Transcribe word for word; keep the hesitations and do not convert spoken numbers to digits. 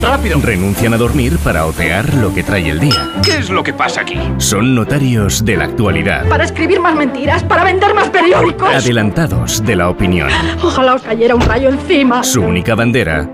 ¡Rápido! Renuncian a dormir para otear lo que trae el día. ¿Qué es lo que pasa aquí? Son notarios de la actualidad. Para escribir más mentiras, para vender más periódicos. Adelantados de la opinión. Ojalá os cayera un rayo encima. Su única bandera,